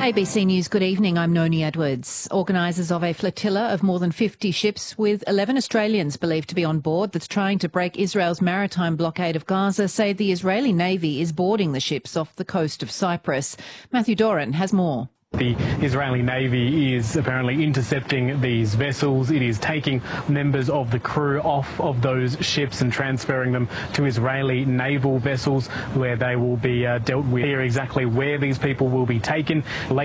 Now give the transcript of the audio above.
ABC News, good evening. I'm Noni Edwards. Organisers of a flotilla of more than 50 ships with 11 Australians believed to be on board that's trying to break Israel's maritime blockade of Gaza say the Israeli Navy is boarding the ships off the coast of Cyprus. Matthew Doran has more. The Israeli Navy is apparently intercepting these vessels. It is taking members of the crew off of those ships and transferring them to Israeli naval vessels where they will be dealt with. Here exactly where these people will be taken.